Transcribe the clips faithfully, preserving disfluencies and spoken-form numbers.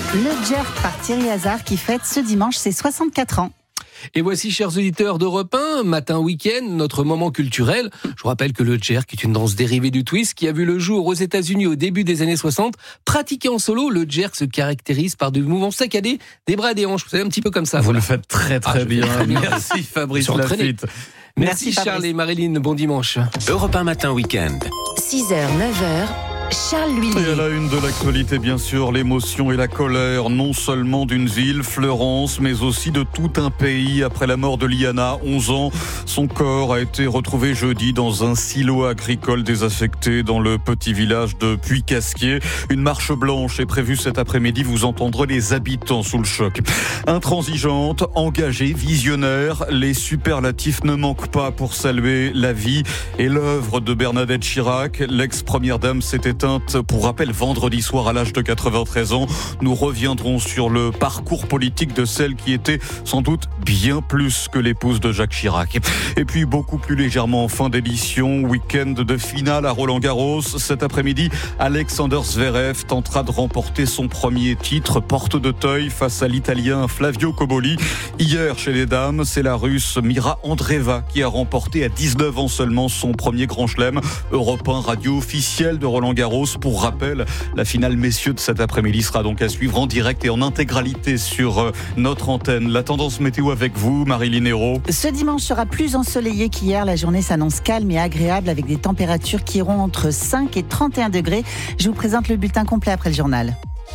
Le Jerk par Thierry Hazard qui fête ce dimanche ses soixante-quatre ans. Et voici, chers auditeurs d'Europe un, matin week-end, notre moment culturel. Je vous rappelle que le jerk est une danse dérivée du twist qui a vu le jour aux États-Unis au début des années soixante. Pratiqué en solo, le jerk se caractérise par des mouvements saccadés, des bras et des hanches. Vous savez, un petit peu comme ça. Vous voilà. le faites très très, ah, bien. très bien. Merci Fabrice Lafitte. Merci, Merci Charles et Marilyn, bon dimanche. Europe un matin week-end. six heures, neuf heures. Charles Lhuillier. Et à la une de l'actualité, bien sûr, l'émotion et la colère, non seulement d'une ville, Fleurance, mais aussi de tout un pays. Après la mort de Liana, onze ans, son corps a été retrouvé jeudi dans un silo agricole désaffecté dans le petit village de Puy-Casquier. Une marche blanche est prévue cet après-midi. Vous entendrez les habitants sous le choc. Intransigeante, engagée, visionnaire, les superlatifs ne manquent pas pour saluer la vie et l'œuvre de Bernadette Chirac. L'ex-première dame s'était pour rappel vendredi soir à l'âge de quatre-vingt-treize ans. Nous reviendrons sur le parcours politique de celle qui était sans doute bien plus que l'épouse de Jacques Chirac. Et puis beaucoup plus légèrement en fin d'édition, week-end de finale à Roland-Garros. Cet après-midi, Alexander Zverev tentera de remporter son premier titre porte de Teuil face à l'Italien Flavio Cobolli. Hier, chez les dames, c'est la Russe Mira Andreeva qui a remporté à dix-neuf ans seulement son premier grand chelem. Europe un, radio officielle de Roland-Garros. Pour rappel, la finale messieurs de cet après-midi sera donc à suivre en direct et en intégralité sur notre antenne. La tendance météo avec vous, Marilyn Hérault. Ce dimanche sera plus ensoleillé qu'hier. La journée s'annonce calme et agréable avec des températures qui iront entre cinq et trente et un degrés. Je vous présente le bulletin complet après le journal.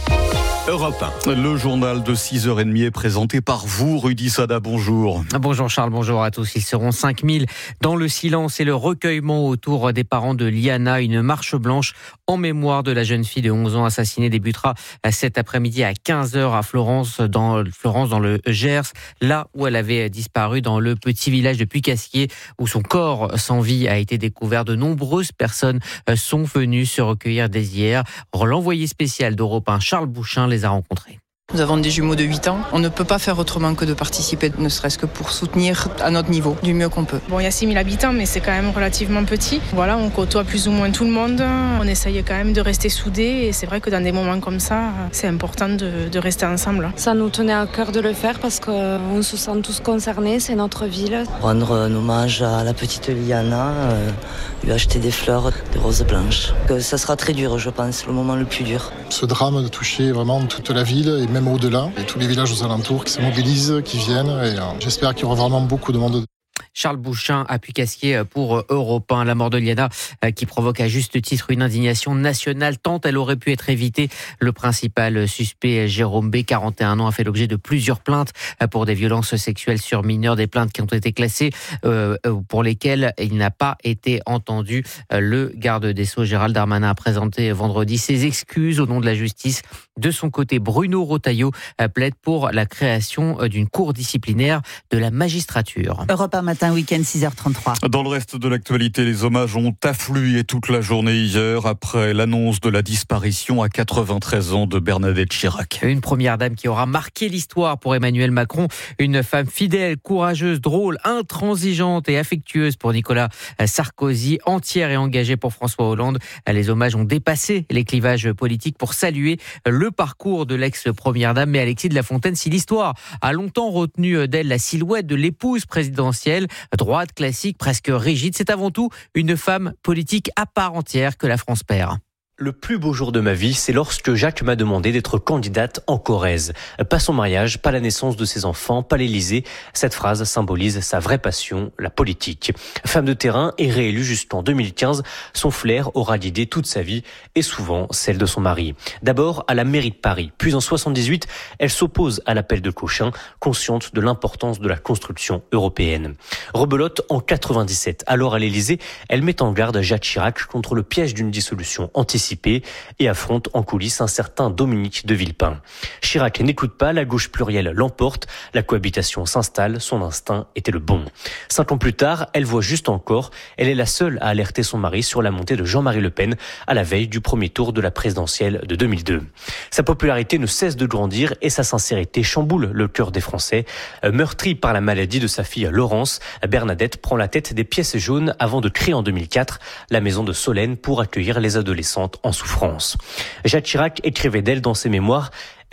Europe un. Le journal de six heures trente est présenté par vous, Rudy Sada. Bonjour. Bonjour Charles, bonjour à tous. Ils seront cinq mille dans le silence et le recueillement autour des parents de Liana. Une marche blanche en mémoire de la jeune fille de onze ans assassinée débutera cet après-midi à quinze heures à Florence, dans, Florence, dans le Gers, là où elle avait disparu dans le petit village de Puy-Casquier, où son corps sans vie a été découvert. De nombreuses personnes sont venues se recueillir dès hier. L'envoyé spécial d'Europe un, Charles Bouchin, les a rencontrés. Nous avons des jumeaux de huit ans. On ne peut pas faire autrement que de participer, ne serait-ce que pour soutenir à notre niveau, du mieux qu'on peut. Bon, il y a six mille habitants, mais c'est quand même relativement petit. Voilà, on côtoie plus ou moins tout le monde. On essaye quand même de rester soudés. Et c'est vrai que dans des moments comme ça, c'est important de, de rester ensemble. Ça nous tenait à cœur de le faire parce qu'on se sent tous concernés. C'est notre ville. Rendre un hommage à la petite Liana, euh, lui acheter des fleurs, des roses blanches. Que ça sera très dur, je pense, le moment le plus dur. Ce drame a touché vraiment toute la ville et même au-delà, et tous les villages aux alentours qui se mobilisent, qui viennent, et euh, j'espère qu'il y aura vraiment beaucoup de monde. Charles Bouchin à Puy-Casquier pour Europe un. La mort de Liana qui provoque à juste titre une indignation nationale tant elle aurait pu être évitée. Le principal suspect, Jérôme B, quarante et un ans, a fait l'objet de plusieurs plaintes pour des violences sexuelles sur mineurs, des plaintes qui ont été classées euh, pour lesquelles il n'a pas été entendu. Le garde des Sceaux, Gérald Darmanin, a présenté vendredi ses excuses au nom de la justice. De son côté, Bruno Retailleau plaide pour la création d'une cour disciplinaire de la magistrature. Europe un matin, week-end, six heures trente-trois. Dans le reste de l'actualité, les hommages ont afflué toute la journée hier après l'annonce de la disparition à quatre-vingt-treize ans de Bernadette Chirac. Une première dame qui aura marqué l'histoire pour Emmanuel Macron. Une femme fidèle, courageuse, drôle, intransigeante et affectueuse pour Nicolas Sarkozy. Entière et engagée pour François Hollande. Les hommages ont dépassé les clivages politiques pour saluer le parcours de l'ex-première dame. Mais Alexis de la Fontaine, si l'histoire a longtemps retenu d'elle la silhouette de l'épouse présidentielle, droite, classique, presque rigide, c'est avant tout une femme politique à part entière que la France perd. Le plus beau jour de ma vie, c'est lorsque Jacques m'a demandé d'être candidate en Corrèze. Pas son mariage, pas la naissance de ses enfants, pas l'Élysée. Cette phrase symbolise sa vraie passion, la politique. Femme de terrain et réélue jusqu'en deux mille quinze, son flair aura guidé toute sa vie et souvent celle de son mari. D'abord à la mairie de Paris, puis en soixante-dix-huit, elle s'oppose à l'appel de Cochin, consciente de l'importance de la construction européenne. Rebelote en quatre-vingt-dix-sept. Alors à l'Élysée, elle met en garde Jacques Chirac contre le piège d'une dissolution anticipée et affronte en coulisses un certain Dominique de Villepin. Chirac n'écoute pas, la gauche plurielle l'emporte, la cohabitation s'installe, son instinct était le bon. Cinq ans plus tard, elle voit juste encore, elle est la seule à alerter son mari sur la montée de Jean-Marie Le Pen à la veille du premier tour de la présidentielle de deux mille deux. Sa popularité ne cesse de grandir et sa sincérité chamboule le cœur des Français. Meurtrie par la maladie de sa fille Laurence, Bernadette prend la tête des pièces jaunes avant de créer en deux mille quatre la maison de Solène pour accueillir les adolescentes en souffrance. Jacques Chirac écrivait d'elle dans ses mémoires: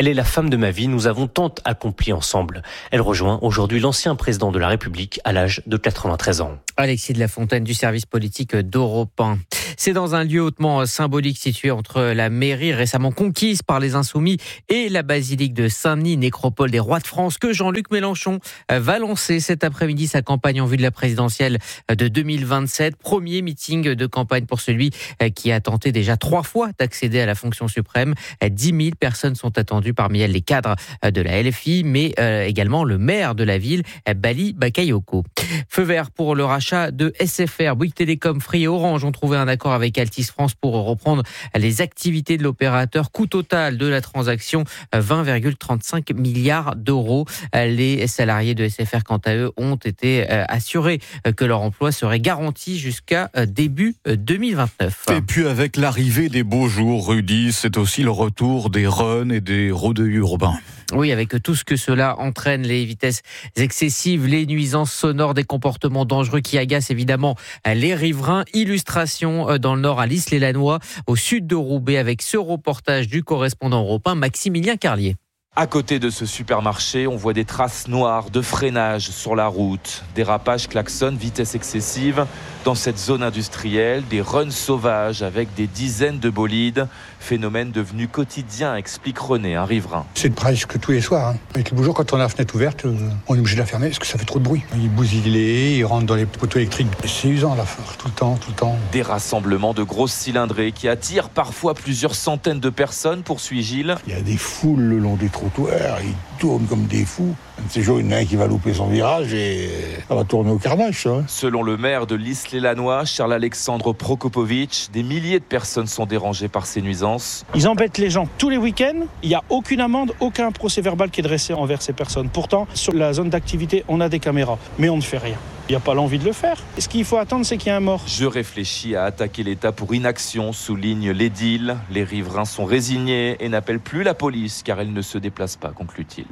Elle est la femme de ma vie, nous avons tant accompli ensemble. Elle rejoint aujourd'hui l'ancien président de la République à l'âge de quatre-vingt-treize ans. Alexis de la Fontaine du service politique d'Europe un. C'est dans un lieu hautement symbolique situé entre la mairie récemment conquise par les Insoumis et la basilique de Saint-Denis, nécropole des rois de France, que Jean-Luc Mélenchon va lancer cet après-midi sa campagne en vue de la présidentielle de deux mille vingt-sept. Premier meeting de campagne pour celui qui a tenté déjà trois fois d'accéder à la fonction suprême. dix mille personnes sont attendues, parmi elles les cadres de la L F I, mais également le maire de la ville, Bali Bakayoko. Feu vert pour le rachat de S F R. Bouygues Télécom, Free et Orange ont trouvé un accord avec Altice France pour reprendre les activités de l'opérateur. Coût total de la transaction, vingt virgule trente-cinq milliards d'euros. Les salariés de S F R, quant à eux, ont été assurés que leur emploi serait garanti jusqu'à début deux mille vingt-neuf. Et puis avec l'arrivée des beaux jours, Rudy, c'est aussi le retour des runs et des rodeuils urbains. Oui, avec tout ce que cela entraîne, les vitesses excessives, les nuisances sonores, des comportements dangereux qui agacent évidemment les riverains. Illustration dans le nord à l'Isle-et-Lannoy, au sud de Roubaix, avec ce reportage du correspondant européen Maximilien Carlier. À côté de ce supermarché, on voit des traces noires de freinage sur la route. Dérapages, klaxons, vitesse excessive. Dans cette zone industrielle, des runs sauvages avec des dizaines de bolides. Phénomène devenu quotidien, explique René, un riverain. C'est presque tous les soirs. Hein. Avec le beau jour, quand on a la fenêtre ouverte, on est obligé de la fermer parce que ça fait trop de bruit. Ils bousillent les, ils rentrent dans les poteaux électriques. C'est usant la faire, tout le temps, tout le temps. Des rassemblements de grosses cylindrées qui attirent parfois plusieurs centaines de personnes, poursuit Gilles. Il y a des foules le long des trottoirs, ils tournent comme des fous. C'est jour, il y en a un qui va louper son virage et ça va tourner au carnage. Ça. Selon le maire de l'Isle-et-Lannoy, Charles-Alexandre Prokopovitch, des milliers de personnes sont dérangées par ces nuisances. Ils embêtent les gens tous les week-ends. Il n'y a aucune amende, aucun procès-verbal qui est dressé envers ces personnes. Pourtant, sur la zone d'activité, on a des caméras, mais on ne fait rien. Il n'y a pas l'envie de le faire. Et ce qu'il faut attendre, c'est qu'il y ait un mort. Je réfléchis à attaquer l'État pour inaction, souligne l'édile. Les riverains sont résignés et n'appellent plus la police car elle ne se déplace pas, conclut-il.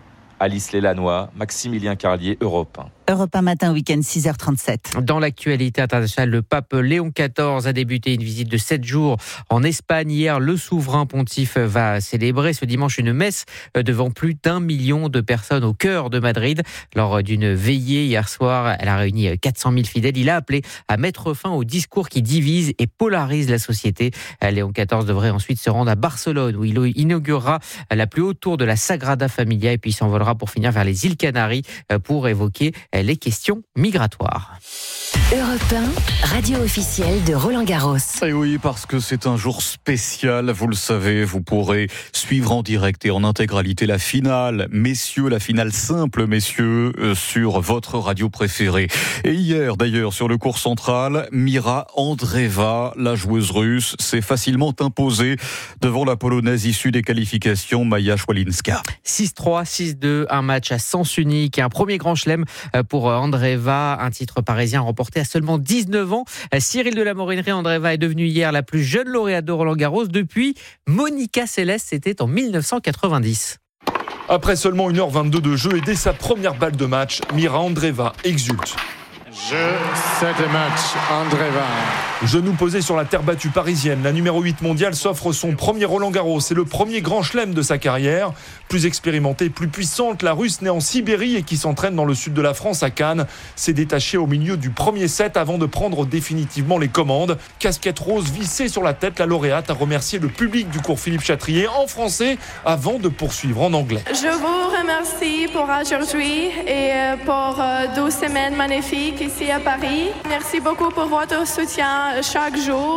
À l'Isle-et-Lannoy, Maximilien Carlier, Europe un. Europe un matin, week-end, six heures trente-sept. Dans l'actualité internationale, le pape Léon quatorze a débuté une visite de sept jours en Espagne. Hier, le souverain pontife va célébrer ce dimanche une messe devant plus d'un million de personnes au cœur de Madrid. Lors d'une veillée hier soir, elle a réuni quatre cent mille fidèles. Il a appelé à mettre fin aux discours qui divisent et polarisent la société. Léon quatorze devrait ensuite se rendre à Barcelone où il inaugurera la plus haute tour de la Sagrada Familia et puis s'envolera pour finir vers les îles Canaries pour évoquer les questions migratoires. Europe un, radio officielle de Roland Garros. Et oui, parce que c'est un jour spécial, vous le savez, vous pourrez suivre en direct et en intégralité la finale, messieurs, la finale simple, messieurs, euh, sur votre radio préférée. Et hier, d'ailleurs, sur le court central, Mira Andreeva, la joueuse russe, s'est facilement imposée devant la Polonaise issue des qualifications, Maja Szwalinska. six trois, six deux, un match à sens unique et un premier grand chelem pour Andreeva, un titre parisien remporté à seulement dix-neuf ans. Cyril de la Morinerie, Andreeva est devenue hier la plus jeune lauréate de Roland Garros depuis Monica Seles, c'était en dix-neuf cent quatre-vingt-dix. Après seulement une heure vingt-deux de jeu et dès sa première balle de match, Mira Andreeva exulte. Je set le match, Andreeva. Genou posé sur la terre battue parisienne, la numéro huit mondiale s'offre son premier Roland Garros. C'est le premier grand chelem de sa carrière. Plus expérimentée, plus puissante, la Russe née en Sibérie et qui s'entraîne dans le sud de la France à Cannes s'est détachée au milieu du premier set avant de prendre définitivement les commandes. Casquette rose vissée sur la tête, la lauréate a remercié le public du cours Philippe Chatrier en français avant de poursuivre en anglais. Je vous remercie pour aujourd'hui et pour deux semaines magnifiques ici à Paris. Merci beaucoup pour votre soutien chaque jour.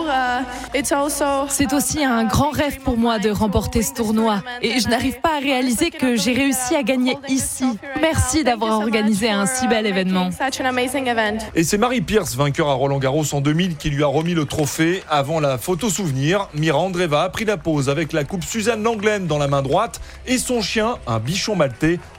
C'est aussi un grand rêve pour moi de remporter ce tournoi et je n'arrive pas à réaliser que j'ai réussi à gagner ici. Merci d'avoir organisé un si bel événement. Et c'est Marie Pierce, vainqueur à Roland Garros en deux mille, qui lui a remis le trophée. Avant la photo souvenir, Mira Andreeva a pris la pose avec la coupe Suzanne Lenglen dans la main droite et son chien, un bichon maltais,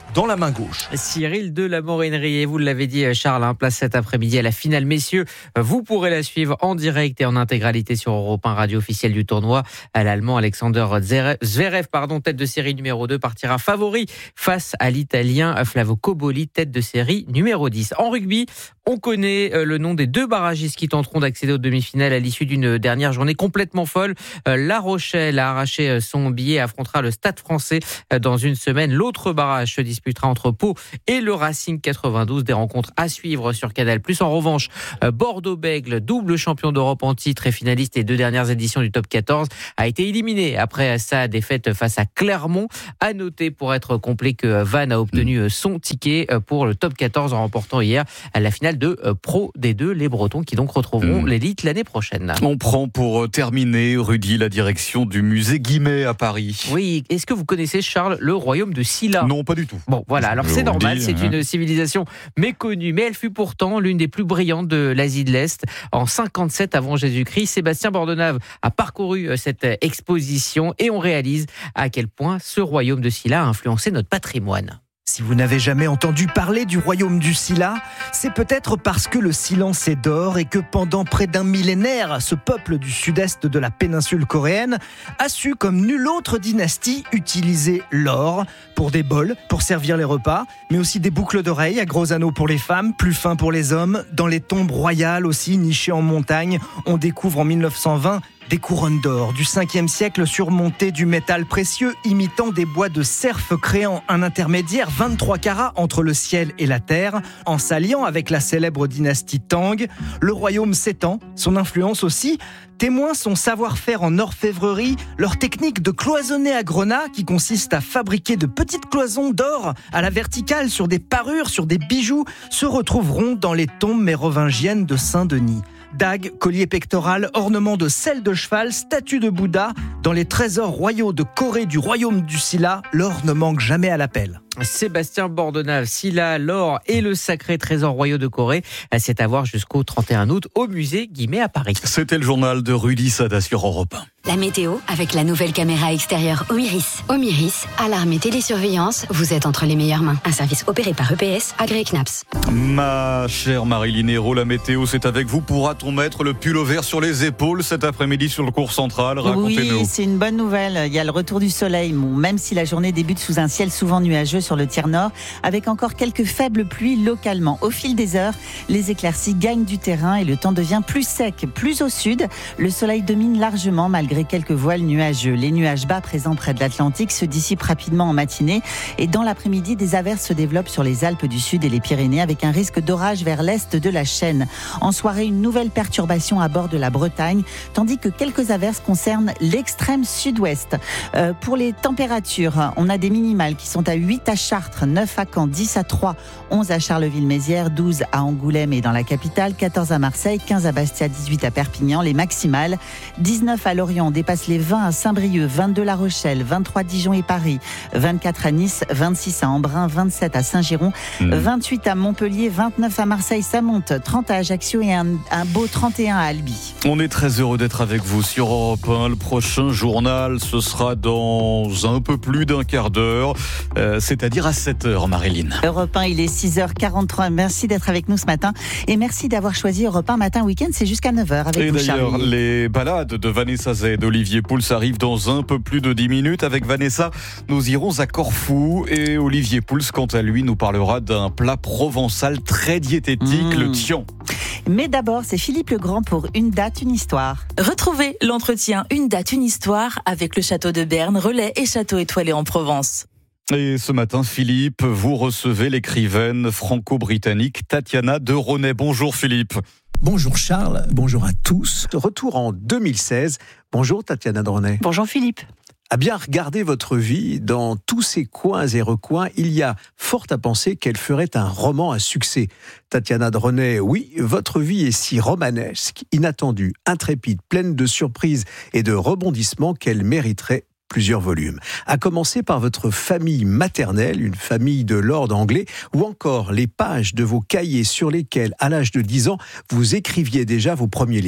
dans la main gauche. Cyril de la Morinerie, et vous l'avez dit Charles, hein, place cet après-midi à la finale. Messieurs, vous pourrez la suivre en direct et en intégralité sur Europe un, radio officielle du tournoi. L'Allemand Alexander Zverev, pardon, tête de série numéro deux, partira favori face à l'Italien Flavio Cobolli, tête de série numéro dix. En rugby, on connaît le nom des deux barragistes qui tenteront d'accéder aux demi-finales à l'issue d'une dernière journée complètement folle. La Rochelle a arraché son billet et affrontera le Stade français dans une semaine. L'autre barrage se disputera entre Pau et le Racing quatre-vingt-douze. Des rencontres à suivre sur Canal plus. En revanche, Bordeaux-Bègles, double champion d'Europe en titre et finaliste des deux dernières éditions du Top quatorze, a été éliminé après sa défaite face à Clermont. À noter, pour être complet, que Vannes a obtenu son ticket pour le Top quatorze en remportant hier la finale de Pro D deux. Les Bretons qui donc retrouveront mmh. l'élite l'année prochaine. On prend pour terminer, Rudy, la direction du musée Guimet à Paris. Oui, est-ce que vous connaissez, Charles, le royaume de Silla ? Non, pas du tout. Bon, voilà, alors c'est normal, c'est une civilisation méconnue, mais elle fut pourtant l'une des plus brillantes de l'Asie de l'Est. En cinquante-sept avant Jésus-Christ, Sébastien Bordenave a parcouru cette exposition et on réalise à quel point ce royaume de Silla a influencé notre patrimoine. Si vous n'avez jamais entendu parler du royaume du Silla, c'est peut-être parce que le silence est d'or et que pendant près d'un millénaire, ce peuple du sud-est de la péninsule coréenne a su, comme nulle autre dynastie, utiliser l'or pour des bols, pour servir les repas, mais aussi des boucles d'oreilles à gros anneaux pour les femmes, plus fins pour les hommes. Dans les tombes royales aussi, nichées en montagne, on découvre en mille neuf cent vingt des couronnes d'or du cinquième siècle surmontées du métal précieux imitant des bois de cerf, créant un intermédiaire vingt-trois carats entre le ciel et la terre. En s'alliant avec la célèbre dynastie Tang, le royaume s'étend, son influence aussi. Témoin son savoir-faire en orfèvrerie, leur technique de cloisonner à grenat qui consiste à fabriquer de petites cloisons d'or à la verticale sur des parures, sur des bijoux, se retrouveront dans les tombes mérovingiennes de Saint-Denis. Dagues, collier pectoral, ornements de selle de cheval, statue de Bouddha. Dans les trésors royaux de Corée du royaume du Silla, l'or ne manque jamais à l'appel. Sébastien Bordenave, Silla, l'or et le sacré trésor royaux de Corée. C'est à voir jusqu'au trente et un août au musée Guimet à Paris. C'était le journal de Rudy Sada sur Europe un. La météo avec la nouvelle caméra extérieure Omiris. Omiris, alarme et télésurveillance, vous êtes entre les meilleures mains. Un service opéré par E P S, agréé C N A P S. Ma chère Marie-Line Hérault, la météo, c'est avec vous. Pourra-t-on mettre le pull vert sur les épaules cet après-midi sur le cours central ? Racontez-nous. Oui, c'est une bonne nouvelle. Il y a le retour du soleil, bon, même si la journée débute sous un ciel souvent nuageux sur le tiers nord, avec encore quelques faibles pluies localement. Au fil des heures, les éclaircies gagnent du terrain et le temps devient plus sec. Plus au sud, le soleil domine largement malgré quelques voiles nuageux. Les nuages bas présents près de l'Atlantique se dissipent rapidement en matinée et dans l'après-midi, des averses se développent sur les Alpes du Sud et les Pyrénées avec un risque d'orage vers l'est de la chaîne. En soirée, une nouvelle perturbation à bord de la Bretagne, tandis que quelques averses concernent l'extrême sud-ouest. Euh, pour les températures, on a des minimales qui sont à huit à Chartres, neuf à Caen, dix à Troyes, onze à Charleville-Mézières, douze à Angoulême et dans la capitale, quatorze à Marseille, quinze à Bastia, dix-huit à Perpignan. Les maximales, dix-neuf à Lorient, on dépasse les vingt à Saint-Brieuc, vingt-deux La Rochelle, vingt-trois Dijon et Paris, vingt-quatre à Nice, vingt-six à Embrun, vingt-sept à Saint-Giron, mmh. vingt-huit à Montpellier, vingt-neuf à Marseille, ça monte, trente à Ajaccio et un, un beau trente et un à Albi. On est très heureux d'être avec vous sur Europe un. Le prochain journal, ce sera dans un peu plus d'un quart d'heure, euh, c'est-à-dire à sept heures, Marie-Line. Europe un, il est six heures quarante-trois. Merci d'être avec nous ce matin et merci d'avoir choisi Europe un Matin Week-end. C'est jusqu'à neuf heures avec et vous, d'ailleurs, Charlie. les balades de Vanessa Zay et d'Olivier Pouls arrivent dans un peu plus de dix minutes. Avec Vanessa, nous irons à Corfou et Olivier Pouls, quant à lui, nous parlera d'un plat provençal très diététique, mmh. le tian. Mais d'abord, c'est Philippe Legrand pour Une date, une histoire. Retrouvez l'entretien Une date, une histoire avec le château de Berne, relais et château étoilé en Provence. Et ce matin, Philippe, vous recevez l'écrivaine franco-britannique Tatiana de Ronay. Bonjour Philippe. Bonjour Charles, bonjour à tous. Retour en deux mille seize. Bonjour Tatiana de Ronay. Bonjour Philippe. À bien regarder votre vie, dans tous ces coins et recoins, il y a fort à penser qu'elle ferait un roman à succès. Tatiana de Ronay, oui, votre vie est si romanesque, inattendue, intrépide, pleine de surprises et de rebondissements qu'elle mériterait plusieurs volumes. À commencer par votre famille maternelle, une famille de lord anglais, ou encore les pages de vos cahiers sur lesquels, à l'âge de dix ans, vous écriviez déjà vos premiers livres.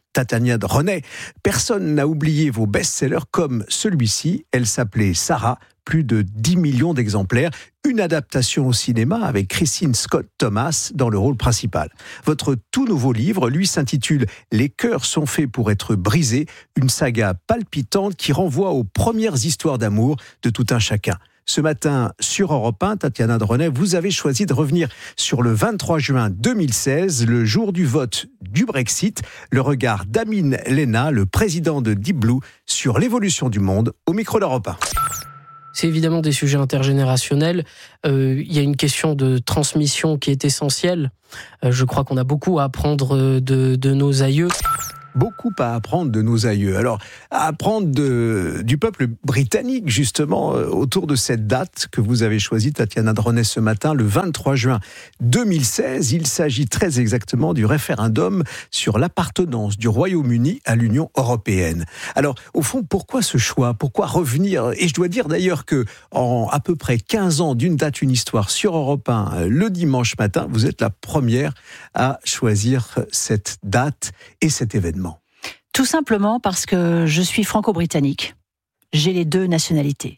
Tatiana Droney, personne n'a oublié vos best-sellers comme celui-ci. Elle s'appelait Sarah, plus de dix millions d'exemplaires. Une adaptation au cinéma avec Christine Scott Thomas dans le rôle principal. Votre tout nouveau livre, lui, s'intitule « Les cœurs sont faits pour être brisés », une saga palpitante qui renvoie aux premières histoires d'amour de tout un chacun. Ce matin, sur Europe un, Tatiana Droney, vous avez choisi de revenir sur le vingt-trois juin deux mille seize, le jour du vote du Brexit, le regard d'Amin Lena, le président de Deep Blue, sur l'évolution du monde au micro d'Europe un. C'est évidemment des sujets intergénérationnels. Euh, il y a une question de transmission qui est essentielle. Euh, je crois qu'on a beaucoup à apprendre de, de nos aïeux. Beaucoup à apprendre de nos aïeux. Alors, à apprendre de, du peuple britannique, justement, euh, autour de cette date que vous avez choisie, Tatiana Droney, ce matin, le vingt-trois juin deux mille seize. Il s'agit très exactement du référendum sur l'appartenance du Royaume-Uni à l'Union européenne. Alors, au fond, pourquoi ce choix ? Pourquoi revenir ? Et je dois dire d'ailleurs que en à peu près quinze ans d'une date, une histoire sur Europe un, le dimanche matin, vous êtes la première à choisir cette date et cet événement. Tout simplement parce que je suis franco-britannique. J'ai les deux nationalités.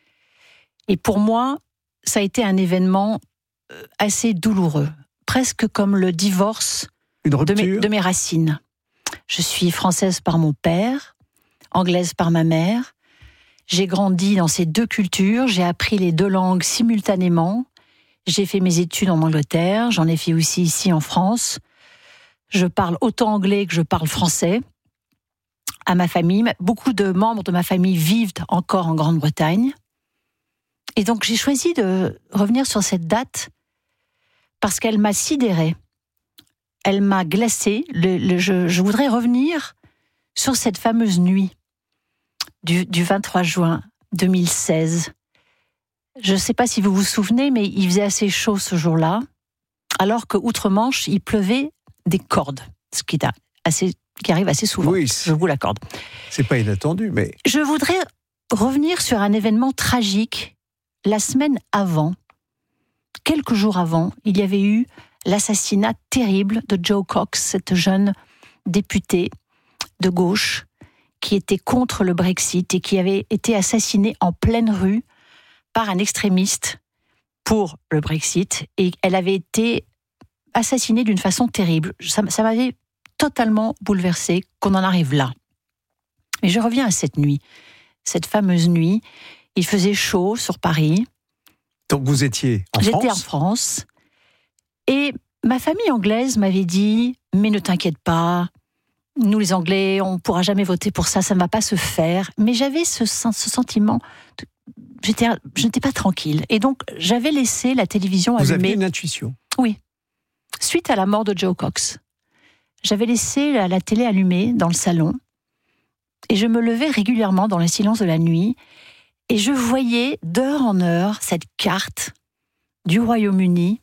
Et pour moi, ça a été un événement assez douloureux, presque comme le divorce de mes, de mes racines. Je suis française par mon père, anglaise par ma mère. J'ai grandi dans ces deux cultures, j'ai appris les deux langues simultanément. J'ai fait mes études en Angleterre, j'en ai fait aussi ici en France. Je parle autant anglais que je parle français. À ma famille, beaucoup de membres de ma famille vivent encore en Grande-Bretagne. Et donc j'ai choisi de revenir sur cette date parce qu'elle m'a sidérée. Elle m'a glacée. Le, le, je, je voudrais revenir sur cette fameuse nuit du, du vingt-trois juin deux mille seize. Je ne sais pas si vous vous souvenez, mais il faisait assez chaud ce jour-là, alors qu'outre-Manche, il pleuvait des cordes, ce qui est assez... qui arrive assez souvent, oui, je vous l'accorde. C'est pas inattendu, mais... Je voudrais revenir sur un événement tragique. La semaine avant, quelques jours avant, il y avait eu l'assassinat terrible de Jo Cox, cette jeune députée de gauche qui était contre le Brexit et qui avait été assassinée en pleine rue par un extrémiste pour le Brexit. Et elle avait été assassinée d'une façon terrible. Ça, ça m'avait totalement bouleversée qu'on en arrive là. Mais je reviens à cette nuit, cette fameuse nuit. Il faisait chaud sur Paris. Donc vous étiez en J'étais France ? J'étais en France. Et ma famille anglaise m'avait dit « Mais ne t'inquiète pas, nous les Anglais, on ne pourra jamais voter pour ça, ça ne va pas se faire. » Mais j'avais ce, ce sentiment... De, j'étais, je n'étais pas tranquille. Et donc, j'avais laissé la télévision allumée. Vous aviez une intuition ? Oui. Suite à la mort de Jo Cox. J'avais laissé la, la télé allumée dans le salon et je me levais régulièrement dans le silence de la nuit et je voyais d'heure en heure cette carte du Royaume-Uni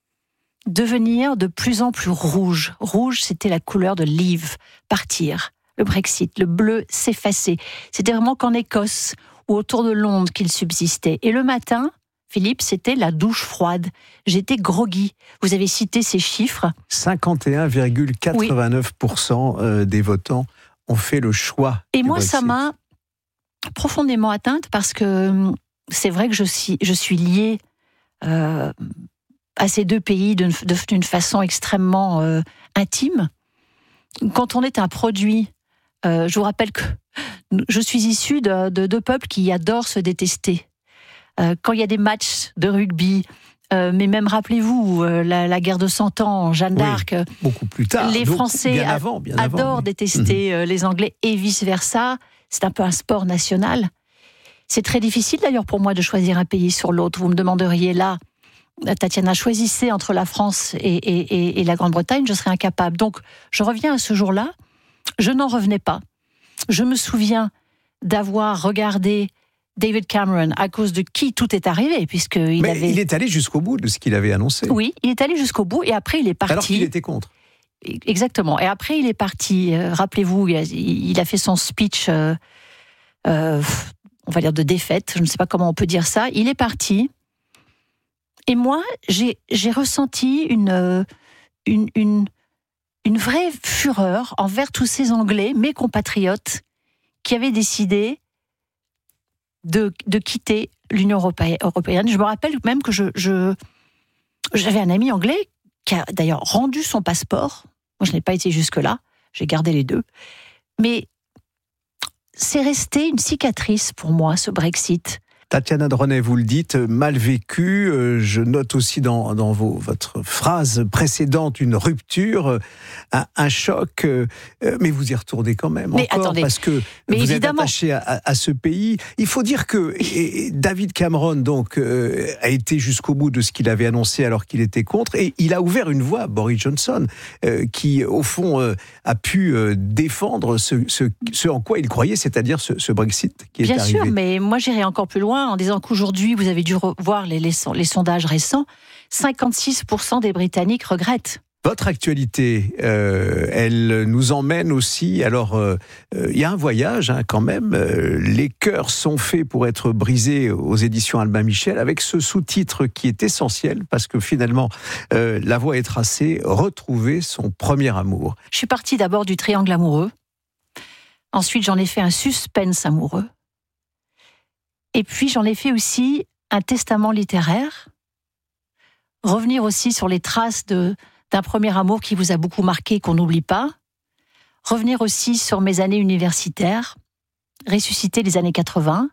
devenir de plus en plus rouge. Rouge, c'était la couleur de leave, partir, le Brexit, le bleu s'effacer. C'était vraiment qu'en Écosse ou autour de Londres qu'il subsistait. Et le matin, Philippe, c'était la douche froide. J'étais groggy. Vous avez cité ces chiffres. cinquante et un virgule quatre-vingt-neuf pour cent oui. des votants ont fait le choix. Et moi, Brexit. Ça m'a profondément atteinte parce que c'est vrai que je suis, je suis liée euh, à ces deux pays d'une, d'une façon extrêmement euh, intime. Quand on est un produit, euh, je vous rappelle que je suis issue de, de deux peuples qui adorent se détester. Euh, quand il y a des matchs de rugby, euh, mais même rappelez-vous euh, la, la guerre de Cent Ans, Jeanne d'Arc, oui, beaucoup plus tard. Les Donc, Français bien avant, bien adorent avant, oui. détester mmh. les Anglais et vice-versa. C'est un peu un sport national. C'est très difficile d'ailleurs pour moi de choisir un pays sur l'autre. Vous me demanderiez là, Tatiana, choisissez entre la France et, et, et, et la Grande-Bretagne, je serais incapable. Donc je reviens à ce jour-là, je n'en revenais pas. Je me souviens d'avoir regardé David Cameron, à cause de qui tout est arrivé, puisqu'il Mais avait... il est allé jusqu'au bout de ce qu'il avait annoncé. Oui, il est allé jusqu'au bout, et après il est parti... Alors qu'il était contre. Exactement. Et après il est parti, euh, rappelez-vous, il a, il a fait son speech, euh, euh, on va dire de défaite, je ne sais pas comment on peut dire ça, il est parti, et moi, j'ai, j'ai ressenti une, une, une, une vraie fureur envers tous ces Anglais, mes compatriotes, qui avaient décidé de, de quitter l'Union européenne. Je me rappelle même que je, je, j'avais un ami anglais qui a d'ailleurs rendu son passeport. Moi, je n'ai pas été jusque-là. J'ai gardé les deux. Mais c'est resté une cicatrice pour moi, ce Brexit. Tatiana Dronay, vous le dites, mal vécu. Je note aussi dans, dans vos, votre phrase précédente une rupture, un, un choc, mais vous y retournez quand même mais encore attendez, parce que mais vous évidemment. êtes attaché à, à, à ce pays. Il faut dire que et, et David Cameron donc euh, a été jusqu'au bout de ce qu'il avait annoncé alors qu'il était contre, et il a ouvert une voie à Boris Johnson euh, qui au fond euh, a pu euh, défendre ce, ce, ce en quoi il croyait, c'est-à-dire ce, ce Brexit qui est Bien arrivé. sûr, mais moi j'irai encore plus loin en disant qu'aujourd'hui, vous avez dû voir les, les, les sondages récents, cinquante-six pour cent des Britanniques regrettent. Votre actualité, euh, elle nous emmène aussi, alors euh, euh, il y a un voyage hein, quand même, euh, les cœurs sont faits pour être brisés aux éditions Albin Michel, avec ce sous-titre qui est essentiel, parce que finalement, euh, la voie est tracée, retrouver son premier amour. Je suis partie d'abord du triangle amoureux, ensuite j'en ai fait un suspense amoureux, et puis j'en ai fait aussi un testament littéraire, revenir aussi sur les traces de, d'un premier amour qui vous a beaucoup marqué, qu'on n'oublie pas, revenir aussi sur mes années universitaires, ressusciter les années quatre-vingts,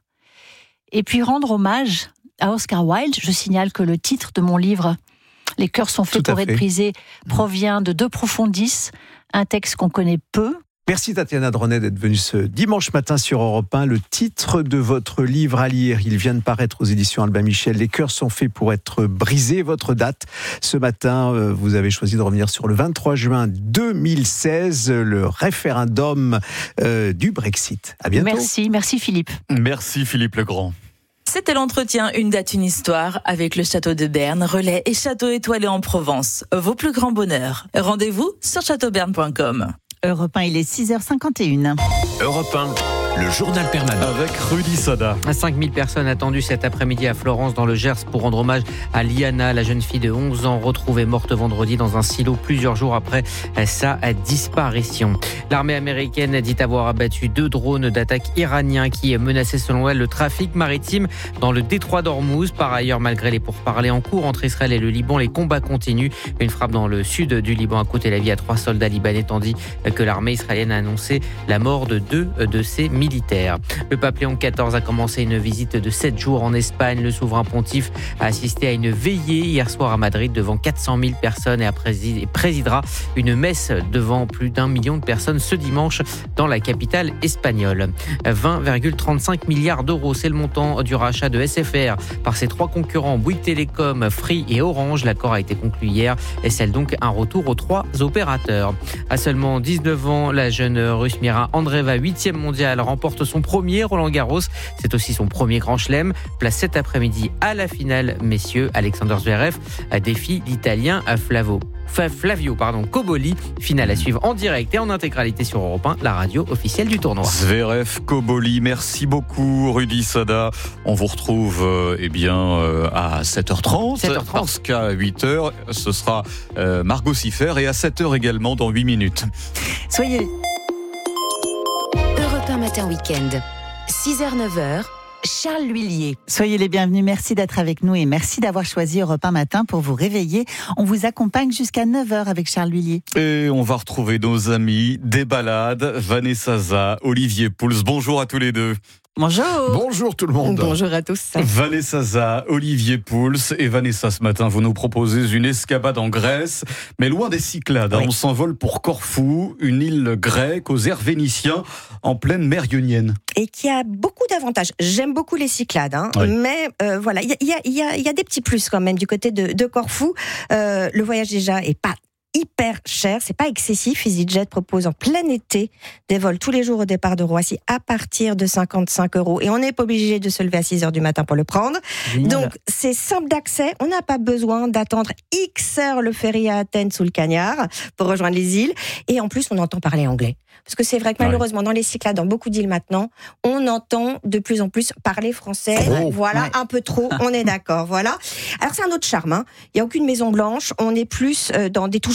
et puis rendre hommage à Oscar Wilde. Je signale que le titre de mon livre, Les cœurs sont faits pour être brisés, provient de De Profundis, un texte qu'on connaît peu. Merci Tatiana Dronay d'être venue ce dimanche matin sur Europe un. Le titre de votre livre à lire, il vient de paraître aux éditions Albin Michel. Les cœurs sont faits pour être brisés. Votre date, ce matin, vous avez choisi de revenir sur le vingt-trois juin deux mille seize, le référendum euh, du Brexit. À bientôt. Merci, merci Philippe. Merci Philippe Legrand. C'était l'entretien Une date, une histoire avec le château de Berne, Relais et Château étoilé en Provence. Vos plus grands bonheurs. Rendez-vous sur château berne point com. Europe un, il est six heures cinquante et une. Europe un, le journal permanent. Avec Rudy Sada. cinq mille personnes attendues cet après-midi à Florence, dans le Gers, pour rendre hommage à Liana, la jeune fille de onze ans retrouvée morte vendredi dans un silo plusieurs jours après sa disparition. L'armée américaine dit avoir abattu deux drones d'attaque iraniens qui menaçaient selon elle le trafic maritime dans le détroit d'Ormuz. Par ailleurs, malgré les pourparlers en cours entre Israël et le Liban, les combats continuent. Une frappe dans le sud du Liban a coûté la vie à trois soldats libanais, tandis que l'armée israélienne a annoncé la mort de deux de ses militaires. Le pape Léon quatorze a commencé une visite de sept jours en Espagne. Le souverain pontife a assisté à une veillée hier soir à Madrid devant quatre cent mille personnes et, a présid- et présidera une messe devant plus d'un million de personnes ce dimanche dans la capitale espagnole. vingt virgule trente-cinq milliards d'euros, c'est le montant du rachat de S F R par ses trois concurrents Bouygues Télécom, Free et Orange. L'accord a été conclu hier et scelle donc un retour aux trois opérateurs. À seulement dix-neuf ans, la jeune russe Mira Andreeva, huitième mondiale, remporte son premier Roland-Garros. C'est aussi son premier grand chelem. Place cet après-midi à la finale, messieurs. Alexander Zverev défie l'Italien Flavo. Flavio pardon, Cobolli. Finale à suivre en direct et en intégralité sur Europe un, la radio officielle du tournoi. Zverev, Cobolli, merci beaucoup Rudy Sada. On vous retrouve euh, eh bien euh, à sept heures trente, sept heures trente. Parce qu'à huit heures, ce sera euh, Margot Siffer, et à sept heures également dans huit minutes. Soyez... Europe un matin week-end, six heures neuf heures. Charles L'Huillier. Soyez les bienvenus, merci d'être avec nous et merci d'avoir choisi Europe un matin pour vous réveiller. On vous accompagne jusqu'à neuf heures avec Charles L'Huillier. Et on va retrouver nos amis des balades, Vanessa Za, Olivier Pouls. Bonjour à tous les deux. Bonjour. Bonjour tout le monde. Bonjour à tous. Vanessa Za, Olivier Pouls. Et Vanessa, ce matin, vous nous proposez une escapade en Grèce, mais loin des Cyclades. Oui. On s'envole pour Corfou, une île grecque aux airs vénitiens, en pleine mer Ionienne. Et qui a beaucoup d'avantages. J'aime beaucoup les Cyclades, hein, oui. mais euh, voilà, il y a, y, a, y, a, y a des petits plus quand même du côté de, de Corfou. Euh, le voyage déjà est pas hyper cher, c'est pas excessif. EasyJet propose en plein été des vols tous les jours au départ de Roissy à partir de cinquante-cinq euros et on n'est pas obligé de se lever à six heures du matin pour le prendre. Génial. Donc c'est simple d'accès, on n'a pas besoin d'attendre X heures le ferry à Athènes sous le Cagnard pour rejoindre les îles, et en plus on entend parler anglais. Parce que c'est vrai que malheureusement, ouais. dans les Cyclades, dans beaucoup d'îles maintenant, on entend de plus en plus parler français. Trop. Voilà, ouais. un peu trop, on est d'accord. Voilà. Alors c'est un autre charme. Hein. Il n'y a aucune Maison Blanche. On est plus dans des touches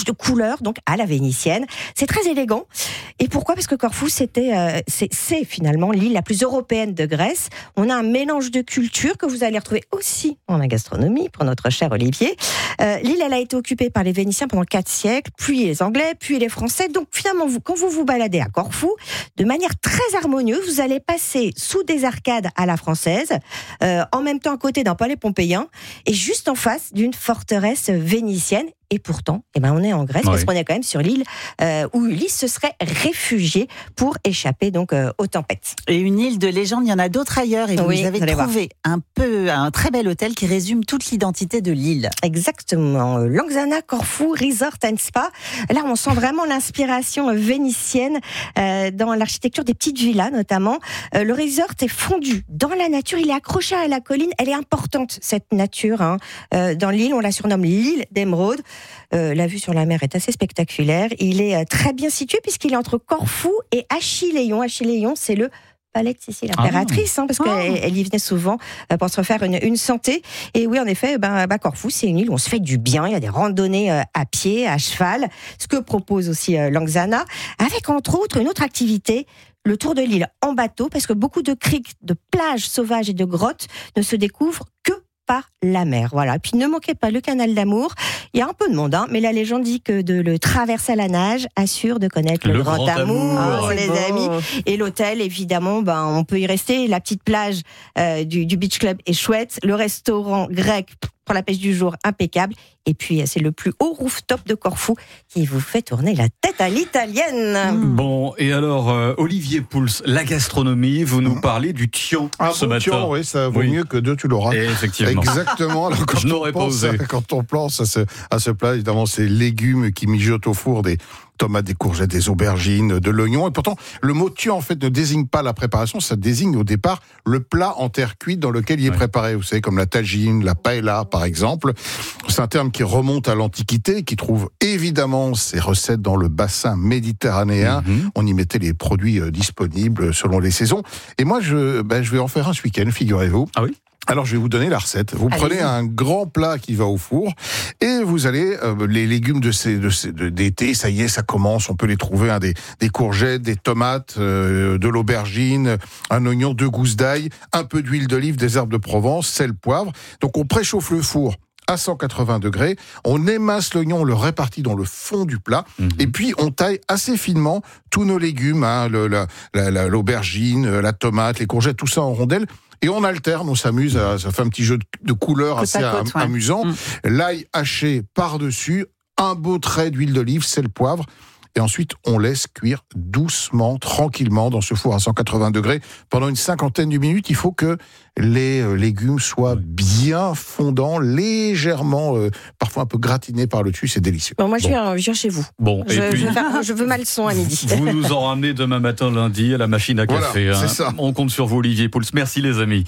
de couleurs, donc à la vénitienne. C'est très élégant. Et pourquoi ? Parce que Corfou, c'était, euh, c'est, c'est finalement l'île la plus européenne de Grèce. On a un mélange de cultures que vous allez retrouver aussi dans la gastronomie, pour notre cher Olivier. Euh, l'île, elle a été occupée par les Vénitiens pendant quatre siècles, puis les Anglais, puis les Français. Donc finalement, vous, quand vous vous baladez à Corfou, de manière très harmonieuse, vous allez passer sous des arcades à la française, euh, en même temps à côté d'un palais pompéien, et juste en face d'une forteresse vénitienne. Et pourtant, eh ben, on est en Grèce, oui. parce qu'on est quand même sur l'île euh, où Ulysse se serait réfugié pour échapper donc euh, aux tempêtes. Et une île de légende, il y en a d'autres ailleurs. Et vous oui, avez trouvé un, peu, un très bel hôtel qui résume toute l'identité de l'île. Exactement. Longzana Corfou Resort and Spa. Là, on sent vraiment l'inspiration vénitienne euh, dans l'architecture des petites villas, notamment. Euh, le resort est fondu dans la nature. Il est accroché à la colline. Elle est importante, cette nature. Hein. Euh, dans l'île, on la surnomme l'île d'Émeraude. Euh, la vue sur la mer est assez spectaculaire. Il est euh, très bien situé puisqu'il est entre Corfou et Achilleion. Achilleion, c'est le palais de Sicile impératrice, ah. hein, parce qu'elle oh. elle y venait souvent euh, pour se refaire une, une santé. Et oui, en effet, ben, ben, Corfou, c'est une île où on se fait du bien. Il y a des randonnées euh, à pied, à cheval, ce que propose aussi euh, Longzana, avec entre autres une autre activité, le tour de l'île en bateau, parce que beaucoup de criques, de plages sauvages et de grottes ne se découvrent que par la mer. Voilà. Puis ne manquez pas le canal d'Amour. Il y a un peu de monde, hein, mais la légende dit que de le traverser à la nage assure de connaître le, le grand, grand amour, amour. Oh, les beau. amis. Et l'hôtel, évidemment, ben, on peut y rester. La petite plage euh, du, du Beach Club est chouette. Le restaurant grec pour la pêche du jour, impeccable. Et puis, c'est le plus haut rooftop de Corfou qui vous fait tourner la tête à l'italienne. Bon, et alors, euh, Olivier Pouls, la gastronomie, vous nous parlez du tian ah, ce bon, matin. Tian, oui, ça vaut oui. mieux que deux, tu l'auras. Et effectivement. Exactement. Alors, quand Je n'aurais pas osé. Quand on pense à ce, à ce plat, évidemment, c'est légumes qui mijotent au four, des tomates, des courgettes, des aubergines, de l'oignon. Et pourtant, le mot tian, en fait, ne désigne pas la préparation, ça désigne au départ le plat en terre cuite dans lequel il est ouais. préparé. Vous savez, comme la tagine, la paella, par exemple. C'est un terme qui remonte à l'Antiquité, qui trouve évidemment ses recettes dans le bassin méditerranéen. Mm-hmm. On y mettait les produits euh, disponibles selon les saisons. Et moi, je, ben, je vais en faire un ce week-end, figurez-vous. Ah oui ? Alors, je vais vous donner la recette. Vous Allez-y. Prenez un grand plat qui va au four et vous allez, euh, les légumes de ces, de ces, de, d'été, ça y est, ça commence, on peut les trouver, hein, des, des courgettes, des tomates, euh, de l'aubergine, un oignon, deux gousses d'ail, un peu d'huile d'olive, des herbes de Provence, sel, poivre. Donc, on préchauffe le four à cent quatre-vingts degrés, on émince l'oignon, on le répartit dans le fond du plat, mmh. et puis on taille assez finement tous nos légumes, hein, le, la, la, la, l'aubergine, la tomate, les courgettes, tout ça en rondelles. Et on alterne, on s'amuse, à, ça fait un petit jeu de couleurs assez côte, am- ouais. amusant. Mmh. L'ail haché par-dessus, un beau trait d'huile d'olive, sel, poivre. Et ensuite, on laisse cuire doucement, tranquillement, dans ce four à cent quatre-vingts degrés. Pendant une cinquantaine de minutes, il faut que les légumes soient bien fondants, légèrement, euh, parfois un peu gratinés par le dessus. C'est délicieux. Bon, moi, je viens, bon. je viens chez vous. Bon, je, et puis... je, veux, je veux ma leçon à midi. Vous nous en ramenez demain matin, lundi, à la machine à café. Voilà, hein. c'est ça. On compte sur vous, Olivier Pouls. Merci, les amis.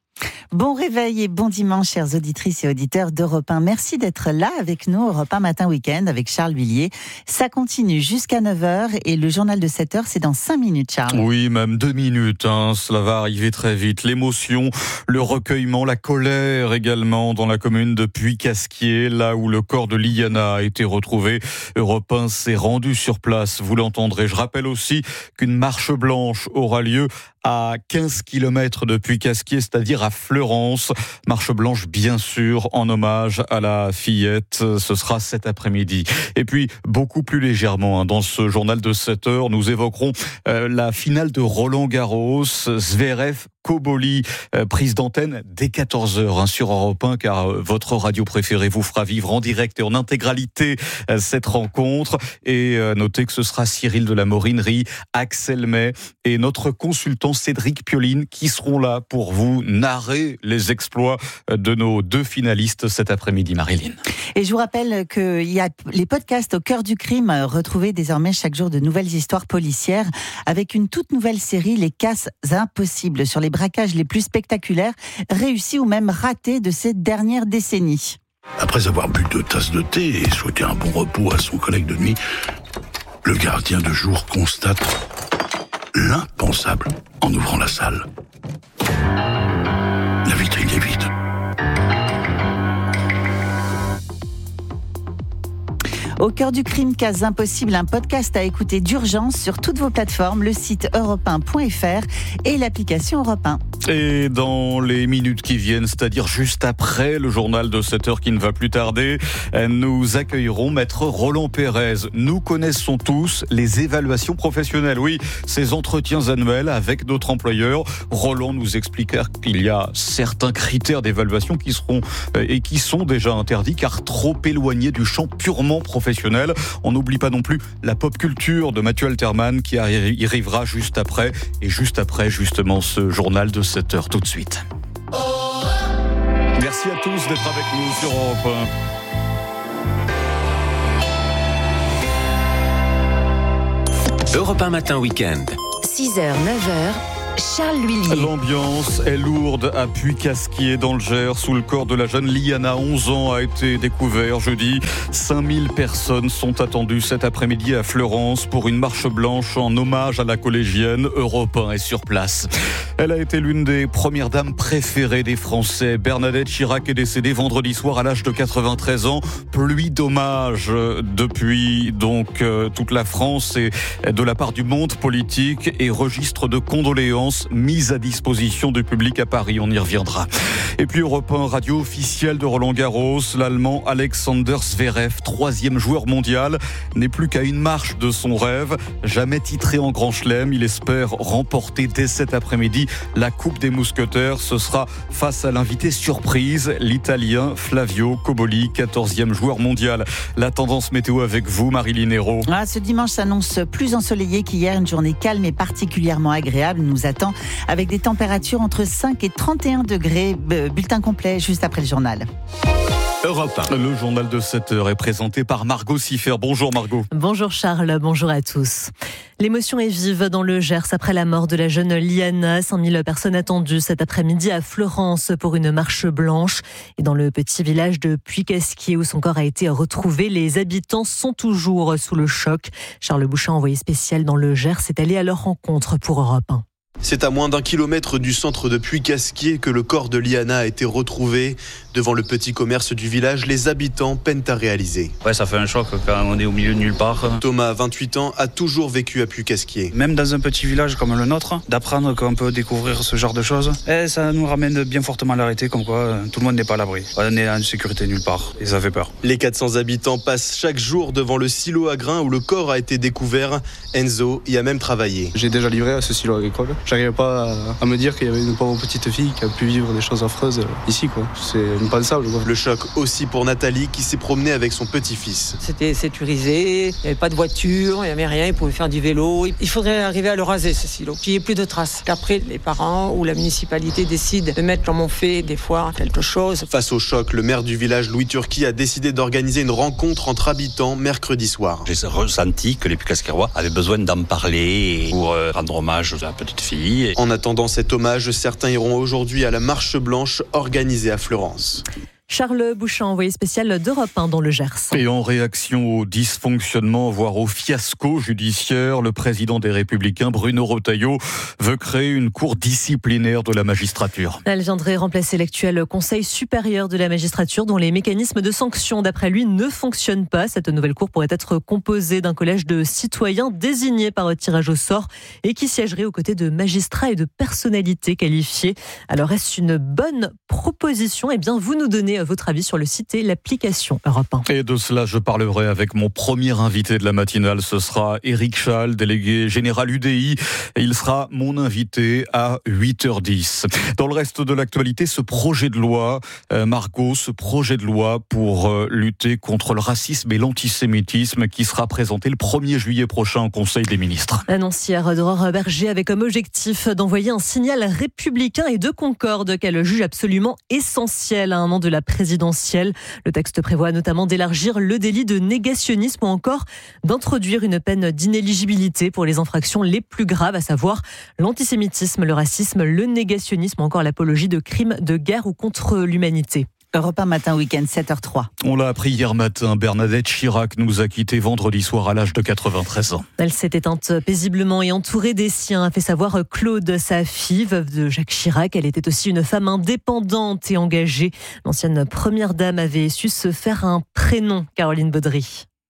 Bon réveil et bon dimanche, chères auditrices et auditeurs d'Europe un. Merci d'être là avec nous, Europe un Matin Week-end, avec Charles Villiers. Ça continue jusqu'à neuf heures et le journal de sept heures, c'est dans cinq minutes, Charles. Oui, même deux minutes, hein, cela va arriver très vite. L'émotion, le recueillement, la colère également dans la commune de Puy-Casquier, là où le corps de Liana a été retrouvé. Europe un s'est rendu sur place, vous l'entendrez. Je rappelle aussi qu'une marche blanche aura lieu à quinze kilomètres de Puy-Casquier, c'est-à-dire à Fleurance. Marche blanche, bien sûr, en hommage à la fillette. Ce sera cet après-midi. Et puis, beaucoup plus légèrement, hein, dans ce journal de sept heures, nous évoquerons euh, la finale de Roland-Garros, Zverev Koboli, euh, prise d'antenne dès quatorze heures hein, sur Europe un, car euh, votre radio préférée vous fera vivre en direct et en intégralité euh, cette rencontre. Et euh, notez que ce sera Cyril de la Morinerie, Axel May et notre consultant Cédric Pioline qui seront là pour vous narrer les exploits de nos deux finalistes cet après-midi, Marilyn. Et je vous rappelle qu'il y a les podcasts au cœur du crime. Retrouvez désormais chaque jour de nouvelles histoires policières avec une toute nouvelle série, Les Casses Impossibles, sur les braquages les plus spectaculaires, réussis ou même ratés de ces dernières décennies. Après avoir bu deux tasses de thé et souhaité un bon repos à son collègue de nuit, le gardien de jour constate l'impensable en ouvrant la salle. La vitrine est vide. Au Au cœur du crime, Cas Impossible, un podcast à écouter d'urgence sur toutes vos plateformes, le site europe un point f r et l'application Europe un. Et dans les minutes qui viennent, c'est-à-dire juste après le journal de sept heures qui ne va plus tarder, nous accueillerons maître Roland Pérez. Nous connaissons tous les évaluations professionnelles, oui, ces entretiens annuels avec notre employeur. Roland nous expliquera qu'il y a certains critères d'évaluation qui seront et qui sont déjà interdits car trop éloignés du champ purement professionnel. On n'oublie pas non plus la pop culture de Mathieu Alterman qui y arrivera juste après et juste après justement ce journal de sept heures tout de suite. Merci à tous d'être avec nous sur Europe un. Europe un matin week-end. six heures, neuf heures. Charles Lhuillier. L'ambiance est lourde à Puy-Casquier dans le Gers où le corps de la jeune Liana, onze ans, a été découvert jeudi. cinq mille personnes sont attendues cet après-midi à Fleurance pour une marche blanche en hommage à la collégienne. Europe un est sur place. Elle a été l'une des premières dames préférées des Français. Bernadette Chirac est décédée vendredi soir à l'âge de quatre-vingt-treize ans. Pluie d'hommages depuis donc euh, toute la France et de la part du monde politique et registre de condoléances mise à disposition du public à Paris. On y reviendra. Et puis Europe un, radio officielle de Roland Garros, l'Allemand Alexander Zverev, troisième joueur mondial, n'est plus qu'à une marche de son rêve. Jamais titré en Grand Chelem, il espère remporter dès cet après-midi la Coupe des Mousquetaires. Ce sera face à l'invité surprise, l'Italien Flavio Cobolli, quatorzième joueur mondial. La tendance météo avec vous, Marilyn Hérault. Ah, ce dimanche s'annonce plus ensoleillé qu'hier, une journée calme et particulièrement agréable nous attend avec des températures entre cinq et trente et un degrés. Bulletin complet juste après le journal. Europe un. Le journal de sept heures est présenté par Margot Siffer. Bonjour Margot. Bonjour Charles, bonjour à tous. L'émotion est vive dans le Gers après la mort de la jeune Liana. cinq mille personnes attendues cet après-midi à Fleurance pour une marche blanche. Et dans le petit village de Puy-Casquier où son corps a été retrouvé, les habitants sont toujours sous le choc. Charles Bouchin, envoyé spécial dans le Gers, est allé à leur rencontre pour Europe un. C'est à moins d'un kilomètre du centre de Puy-Casquier que le corps de Liana a été retrouvé. Devant le petit commerce du village, les habitants peinent à réaliser. Ouais, ça fait un choc quand on est au milieu de nulle part. Thomas, vingt-huit ans, a toujours vécu à Puy-Casquier. Même dans un petit village comme le nôtre, d'apprendre qu'on peut découvrir ce genre de choses, eh, ça nous ramène bien fortement à l'arrêté, comme quoi tout le monde n'est pas à l'abri. On est en sécurité nulle part et ça fait peur. Les quatre cents habitants passent chaque jour devant le silo à grains où le corps a été découvert. Enzo y a même travaillé. J'ai déjà livré à ce silo agricole. J'arrivais pas à me dire qu'il y avait une pauvre petite fille qui a pu vivre des choses affreuses ici, quoi. C'est impensable, quoi. Le choc aussi pour Nathalie qui s'est promenée avec son petit-fils. C'était sécurisé, il n'y avait pas de voiture, il n'y avait rien, ils pouvaient faire du vélo. Il faudrait arriver à le raser, ce silo, qu'il n'y ait plus de traces. Qu'après, les parents ou la municipalité décident de mettre comme on fait des fois quelque chose. Face au choc, le maire du village, Louis Turquie, a décidé d'organiser une rencontre entre habitants mercredi soir. J'ai ressenti que les Puy-Casquierois avaient besoin d'en parler pour rendre hommage à la petite fille. En attendant cet hommage, certains iront aujourd'hui à la marche blanche organisée à Fleurance. Charles Bouchin, envoyé spécial d'Europe un dans le Gers. Et en réaction au dysfonctionnement, voire au fiasco judiciaire, le président des Républicains, Bruno Retailleau, veut créer une cour disciplinaire de la magistrature. Elle viendrait remplacer l'actuel Conseil supérieur de la magistrature dont les mécanismes de sanction, d'après lui, ne fonctionnent pas. Cette nouvelle cour pourrait être composée d'un collège de citoyens désignés par tirage au sort et qui siégerait aux côtés de magistrats et de personnalités qualifiées. Alors, est-ce une bonne proposition ? Eh bien, vous nous donnez votre avis sur le site et l'application Europe un. Et de cela, je parlerai avec mon premier invité de la matinale. Ce sera Éric Chal, délégué général U D I. Et il sera mon invité à huit heures dix. Dans le reste de l'actualité, ce projet de loi, euh, Margot, ce projet de loi pour euh, lutter contre le racisme et l'antisémitisme qui sera présenté le premier juillet prochain au Conseil des ministres. Annonce hier d'Aurore Berger avec comme objectif d'envoyer un signal républicain et de concorde qu'elle juge absolument essentiel à un an de la présidentielle. Le texte prévoit notamment d'élargir le délit de négationnisme ou encore d'introduire une peine d'inéligibilité pour les infractions les plus graves, à savoir l'antisémitisme, le racisme, le négationnisme ou encore l'apologie de crimes de guerre ou contre l'humanité. Europe un matin week-end, sept heures zéro trois. On l'a appris hier matin, Bernadette Chirac nous a quittés vendredi soir à l'âge de quatre-vingt-treize ans. Elle s'est éteinte paisiblement et entourée des siens, a fait savoir Claude, sa fille, veuve de Jacques Chirac. Elle était aussi une femme indépendante et engagée. L'ancienne première dame avait su se faire un prénom, Caroline Baudry.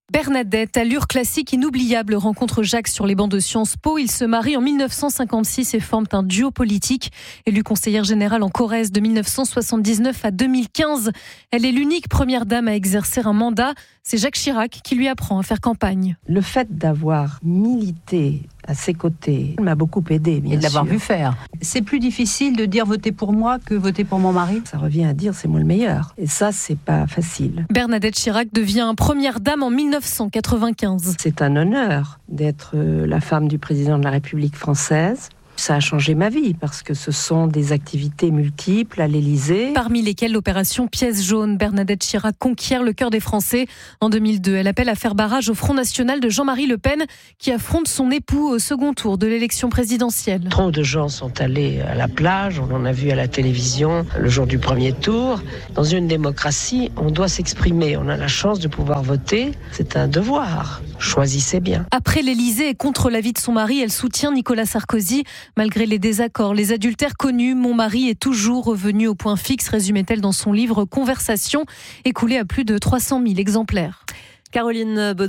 Bernadette, allure classique inoubliable, rencontre Jacques sur les bancs de Sciences Po. Ils se marient en mille neuf cent cinquante-six et forment un duo politique. Élue conseillère générale en Corrèze de mille neuf cent soixante-dix-neuf à deux mille quinze, elle est l'unique première dame à exercer un mandat. C'est Jacques Chirac qui lui apprend à faire campagne. Le fait d'avoir milité à ses côtés m'a beaucoup aidé, bien sûr. Et de l'avoir vu faire. C'est plus difficile de dire voter pour moi que voter pour mon mari. Ça revient à dire c'est moi le meilleur. Et ça, c'est pas facile. Bernadette Chirac devient première dame en mille neuf cent quatre-vingt-quinze. C'est un honneur d'être la femme du président de la République française. Ça a changé ma vie parce que ce sont des activités multiples à l'Élysée. Parmi lesquelles l'opération Pièce jaune. Bernadette Chirac conquiert le cœur des Français. En deux mille deux, elle appelle à faire barrage au Front National de Jean-Marie Le Pen qui affronte son époux au second tour de l'élection présidentielle. Trop de gens sont allés à la plage, on en a vu à la télévision le jour du premier tour. Dans une démocratie, on doit s'exprimer. On a la chance de pouvoir voter. C'est un devoir. Choisissez bien. Après l'Élysée et contre l'avis de son mari, elle soutient Nicolas Sarkozy. Malgré les désaccords, les adultères connus, mon mari est toujours revenu au point fixe, résumait-elle dans son livre Conversation, écoulé à plus de trois cent mille exemplaires. Caroline Baudin.